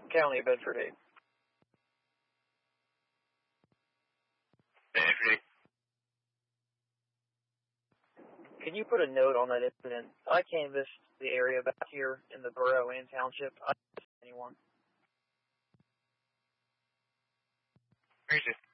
County of Bedford 8. Bedford 8. Can you put a note on that incident? I canvassed the area back here in the borough and township. I didn't see anyone. Where is it?